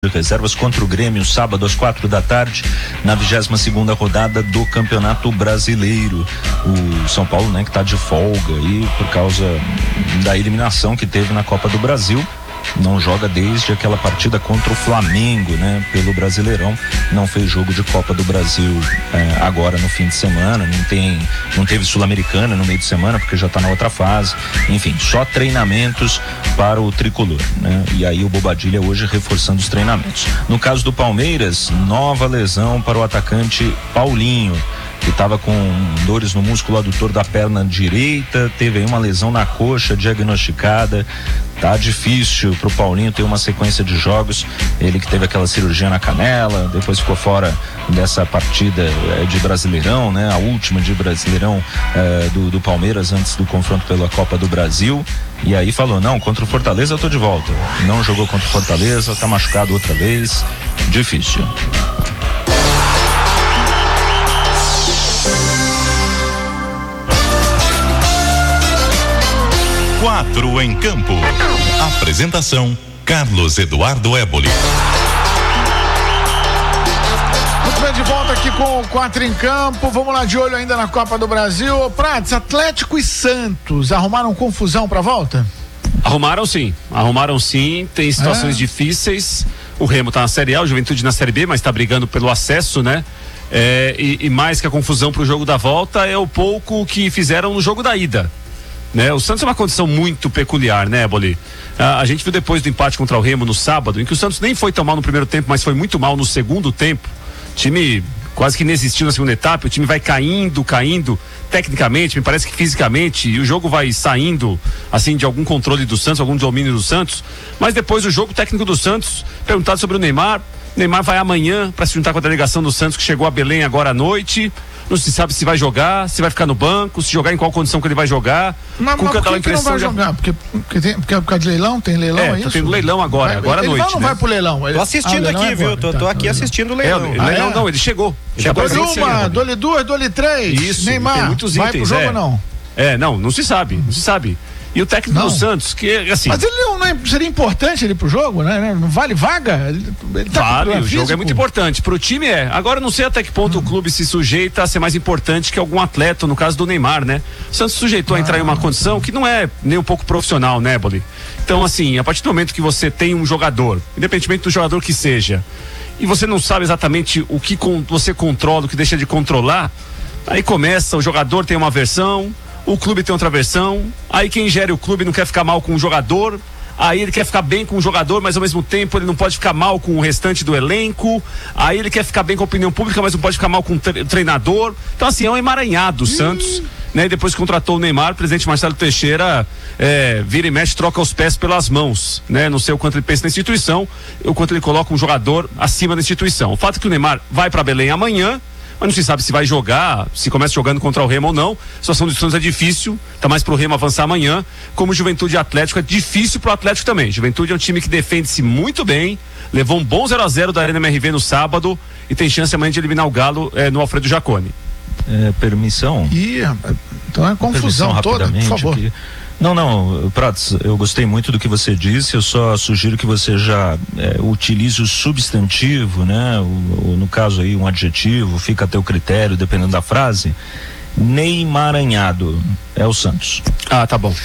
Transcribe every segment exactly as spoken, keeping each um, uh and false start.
reservas contra o Grêmio, sábado às quatro da tarde, na vigésima segunda rodada do Campeonato Brasileiro. O São Paulo, né, que está de folga aí por causa da eliminação que teve na Copa do Brasil. Não joga desde aquela partida contra o Flamengo, né? Pelo Brasileirão. Não fez jogo de Copa do Brasil eh, agora no fim de semana. Não tem, não teve Sul-Americana no meio de semana porque já está na outra fase. Enfim, só treinamentos para o tricolor, né? E aí o Bobadilha hoje reforçando os treinamentos. No caso do Palmeiras, nova lesão para o atacante Paulinho, que estava com dores no músculo adutor da perna direita, teve aí uma lesão na coxa diagnosticada. Tá difícil pro Paulinho ter uma sequência de jogos. Ele que teve aquela cirurgia na canela, depois ficou fora dessa partida eh, de Brasileirão, né? A última de Brasileirão eh, do, do Palmeiras antes do confronto pela Copa do Brasil. E aí falou, não, contra o Fortaleza eu tô de volta. Não jogou contra o Fortaleza, tá machucado outra vez. Difícil. Quatro em campo. Apresentação: Carlos Eduardo Éboli. Muito bem, de volta aqui com o Quatro em Campo. Vamos lá, de olho ainda na Copa do Brasil. Prates, Atlético e Santos arrumaram confusão pra volta? Arrumaram sim, arrumaram sim. Tem situações é. difíceis. O Remo tá na Série A, o Juventude na Série B, mas tá brigando pelo acesso, né? É, e, e mais que a confusão pro jogo da volta é o pouco que fizeram no jogo da ida. Né? O Santos é uma condição muito peculiar, né, Boli? Ah, a gente viu depois do empate contra o Remo no sábado, em que o Santos nem foi tão mal no primeiro tempo, mas foi muito mal no segundo tempo. O time quase que inexistiu na segunda etapa, o time vai caindo, caindo, tecnicamente, me parece que fisicamente, e o jogo vai saindo, assim, de algum controle do Santos, algum domínio do Santos, mas depois o jogo técnico do Santos, perguntado sobre o Neymar, Neymar vai amanhã para se juntar com a delegação do Santos, que chegou a Belém agora à noite. Não se sabe se vai jogar, se vai ficar no banco, se jogar em qual condição que ele vai jogar. Mas, mas por que, que não vai jogar? Porque, porque, tem, porque é por causa de leilão? Tem leilão, é, é isso? Tem leilão agora, vai, agora à noite. Ele não né? vai pro leilão. Ele... Tô assistindo ah, aqui, viu? Tô, tô aqui tá, assistindo o leilão. É, ah, leilão é? não, ele chegou. Chegou uma, dole duas, dole três. Isso, Neymar, tem muitos vai itens, pro jogo é. ou não? É, não, não se sabe, não se sabe. E o técnico não. do Santos, que assim... Mas ele não, não é, seria importante ele ir pro jogo, né? Não vale vaga? Ele, ele tá vale, o físico. Jogo é muito importante. Pro time é. Agora eu não sei até que ponto hum. o clube se sujeita a ser mais importante que algum atleta, no caso do Neymar, né? O Santos sujeitou ah, a entrar em uma condição que não é nem um pouco profissional, né, Boli? Então, assim, a partir do momento que você tem um jogador, independentemente do jogador que seja, e você não sabe exatamente o que com, você controla, o que deixa de controlar, aí começa, o jogador tem uma versão, o clube tem outra versão, aí quem gere o clube não quer ficar mal com o jogador, aí ele quer ficar bem com o jogador, mas ao mesmo tempo ele não pode ficar mal com o restante do elenco, aí ele quer ficar bem com a opinião pública, mas não pode ficar mal com o treinador. Então assim, é um emaranhado o Santos, né? E depois que contratou o Neymar, o presidente Marcelo Teixeira é, vira e mexe, troca os pés pelas mãos, né? Não sei o quanto ele pensa na instituição, o quanto ele coloca um jogador acima da instituição. O fato é que o Neymar vai para Belém amanhã, mas não se sabe se vai jogar, se começa jogando contra o Remo ou não. A situação do Santos é difícil, tá mais pro Remo avançar amanhã, como Juventude e Atlético é difícil pro Atlético também. Juventude é um time que defende-se muito bem, levou um bom zero a zero da Arena M R V no sábado e tem chance amanhã de eliminar o Galo eh, no Alfredo Jaconi. É, permissão? Ih, então é confusão toda, por favor. Aqui. Não, não, Prates, eu gostei muito do que você disse, eu só sugiro que você já é, utilize o substantivo, né? O, o, no caso aí um adjetivo, fica a teu critério, dependendo da frase. Neymaranhado é o Santos. Ah, tá bom.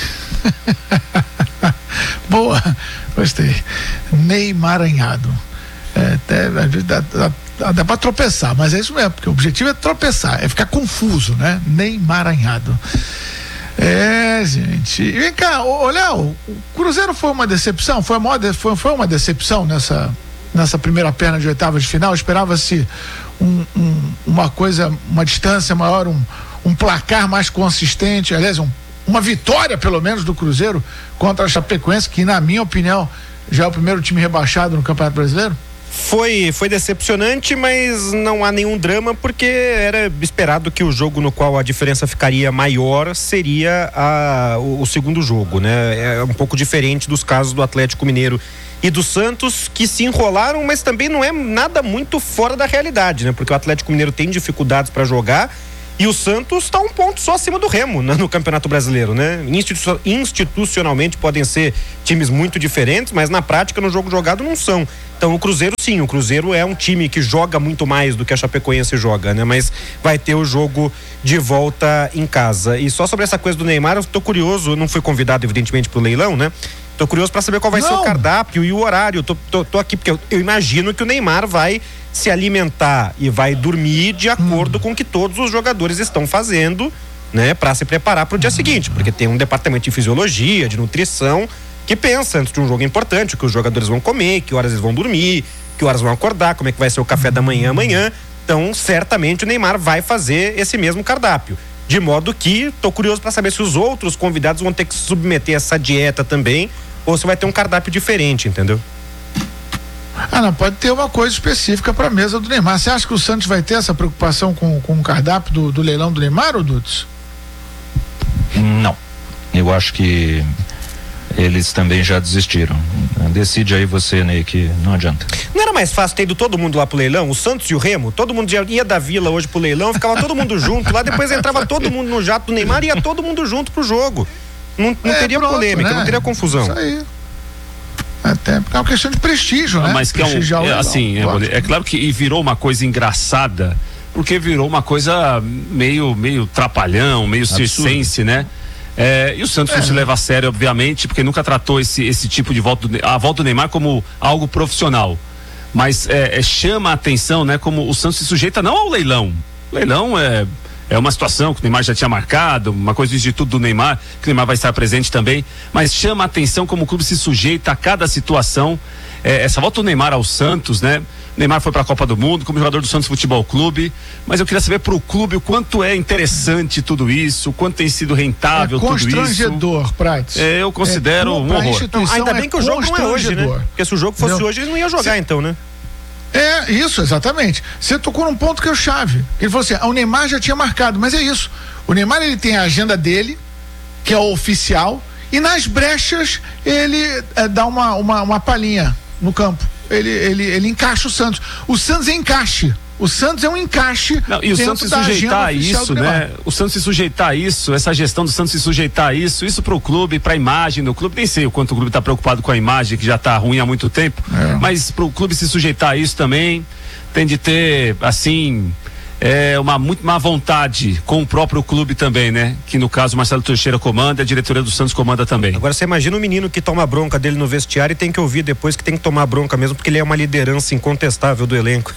Boa, gostei. Neymaranhado. É, até, dá, dá, dá, dá pra tropeçar, mas é isso mesmo, porque o objetivo é tropeçar, é ficar confuso, né? Neymaranhado. É, gente. E vem cá, ô Léo, o Cruzeiro foi uma decepção? Foi uma, foi, foi uma decepção nessa, nessa primeira perna de oitava de final? Esperava-se um, um, uma coisa, uma distância maior, um, um placar mais consistente, aliás, um, uma vitória pelo menos do Cruzeiro contra a Chapecoense, que na minha opinião já é o primeiro time rebaixado no Campeonato Brasileiro? Foi, foi decepcionante, mas não há nenhum drama, porque era esperado que o jogo no qual a diferença ficaria maior seria a, o, o segundo jogo, né? É um pouco diferente dos casos do Atlético Mineiro e do Santos, que se enrolaram, mas também não é nada muito fora da realidade, né? Porque o Atlético Mineiro tem dificuldades para jogar E o Santos está um ponto só acima do Remo, né, no Campeonato Brasileiro, né? Institu- institucionalmente podem ser times muito diferentes, mas na prática, no jogo jogado, não são. Então o Cruzeiro sim, o Cruzeiro é um time que joga muito mais do que a Chapecoense joga, né? Mas vai ter o jogo de volta em casa. E só sobre essa coisa do Neymar, eu tô curioso, eu não fui convidado evidentemente pro leilão, né? Tô curioso para saber qual vai não. ser o cardápio e o horário. Tô, tô, tô aqui porque eu, eu imagino que o Neymar vai se alimentar e vai dormir de acordo hum. com o que todos os jogadores estão fazendo, né? Para se preparar pro dia hum. seguinte, porque tem um departamento de fisiologia, de nutrição, que pensa antes de um jogo importante, o que os jogadores vão comer, que horas eles vão dormir, que horas vão acordar, como é que vai ser o café da manhã amanhã. Então, certamente o Neymar vai fazer esse mesmo cardápio. De modo que, tô curioso para saber se os outros convidados vão ter que se submeter a essa dieta também, ou se vai ter um cardápio diferente, entendeu? Ah, não, pode ter uma coisa específica para a mesa do Neymar. Você acha que o Santos vai ter essa preocupação com, com o cardápio do, do leilão do Neymar, ou Dudes? Não. Eu acho que eles também já desistiram. Decide aí você, Ney, que não adianta. Não era mais fácil ter ido todo mundo lá pro leilão, o Santos e o Remo? Todo mundo já ia da Vila hoje pro leilão, ficava todo mundo junto lá, depois entrava todo mundo no jato do Neymar e ia todo mundo junto pro jogo. Não, não é, teria pronto, polêmica, né? Não teria confusão. Isso aí. Até porque é uma questão de prestígio, né? Mas que é, um, é assim, é, é claro que e virou uma coisa engraçada, porque virou uma coisa meio, meio trapalhão, meio circense, né? É, e o Santos é. não se leva a sério, obviamente, porque nunca tratou esse, esse tipo de volta do, a volta do Neymar como algo profissional. Mas é, é, chama a atenção, né? Como o Santos se sujeita não ao leilão. O leilão é, é uma situação que o Neymar já tinha marcado, uma coisa do Instituto do Neymar, que o Neymar vai estar presente também. Mas chama a atenção como o clube se sujeita a cada situação. É, essa volta do Neymar ao Santos, né? O Neymar foi para a Copa do Mundo como jogador do Santos Futebol Clube, mas eu queria saber para o clube o quanto é interessante tudo isso, o quanto tem sido rentável é tudo isso. Constrangedor, Prates. É, eu considero é, um horror. Não, ainda bem que o jogo não é hoje, né? Porque se o jogo fosse não. hoje, ele não ia jogar. Cê... então, né? É, isso, exatamente. Você tocou num ponto que é o chave. Ele falou assim, ah, o Neymar já tinha marcado, mas é isso. O Neymar, ele tem a agenda dele, que é o oficial, e nas brechas ele é, dá uma, uma, uma palhinha no campo. Ele, ele, ele encaixa o Santos. O Santos é encaixe. O Santos é um encaixe. Não, e o Santos se sujeitar a isso, né? O Santos se sujeitar a isso, essa gestão do Santos se sujeitar a isso, isso pro clube, pra imagem do clube, nem sei o quanto o clube tá preocupado com a imagem, que já tá ruim há muito tempo, é. mas pro clube se sujeitar a isso também, tem de ter, assim, é, uma muito má vontade com o próprio clube também, né? Que no caso o Marcelo Teixeira comanda e a diretoria do Santos comanda também. Agora você imagina o menino que toma bronca dele no vestiário e tem que ouvir depois que tem que tomar bronca mesmo, porque ele é uma liderança incontestável do elenco.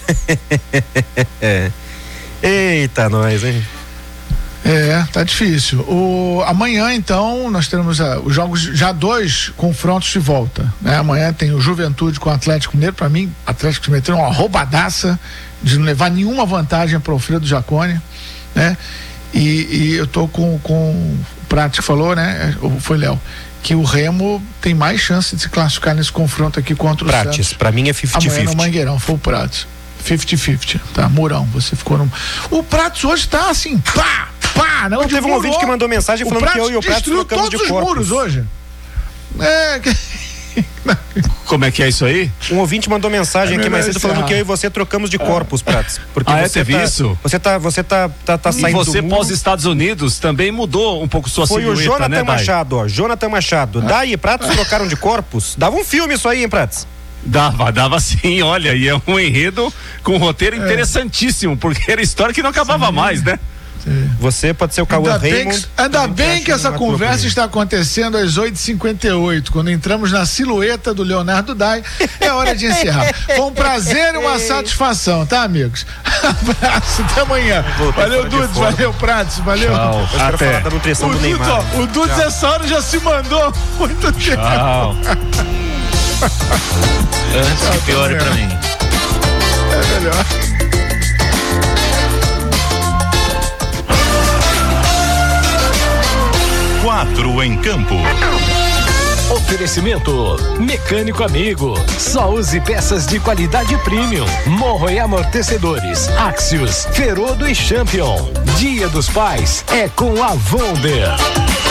Eita, nós, hein? É, tá difícil. O, amanhã, então, nós teremos uh, os jogos, já dois confrontos de volta, né? Amanhã tem o Juventude com o Atlético Mineiro. Pra mim, Atlético se meteu uma roubadaça de não levar nenhuma vantagem para o Alfredo Jaconi, né? E, e eu tô com, com o Prates que falou, né? Ou foi Léo, que o Remo tem mais chance de se classificar nesse confronto aqui contra o Prates, Santos. Pra mim é cinquenta cinquenta. Amanhã no Mangueirão, foi o Prates. cinquenta cinquenta, tá? Murão, você ficou no... O Prates hoje tá assim, pá, pá, não, teve um ouvinte que mandou mensagem falando que eu e o Prates trocamos de corpos. Todos os muros hoje. É... Como é que é isso aí? Um ouvinte mandou mensagem é aqui mais cedo falando que eu e você trocamos de corpos, Prates. Porque ah, você é, teve tá, isso? Você tá, você tá, tá, tá saindo do muro. E você pós-Estados Unidos também mudou um pouco sua Foi silhueta, o Jonathan né, Machado, ó. Jonathan Machado. Ah. Daí, Prates trocaram de corpos? Dava um filme isso aí, hein, Prates? Dava, dava sim, olha, e é um enredo com um roteiro é. interessantíssimo, porque era história que não acabava sim. mais, né? Sim. Você pode ser o Cauã Raymond. Ainda bem que essa conversa está acontecendo às oito e cinquenta e oito, quando entramos na silhueta do Leonardo Dai. É hora de encerrar. Foi um prazer e uma satisfação, tá, amigos? Abraço, até amanhã. Valeu, Dudes, valeu, Prates, valeu. Tchau. Até. Da nutrição o do Dudes, Neymar. Ó, o Dudes essa hora já se mandou muito tempo. Tchau. Antes que piore pra mim. É melhor. Quatro em campo. Oferecimento Mecânico Amigo. Só use peças de qualidade premium. Morro e amortecedores. Axios, Ferodo e Champion. Dia dos Pais é com a Wonder.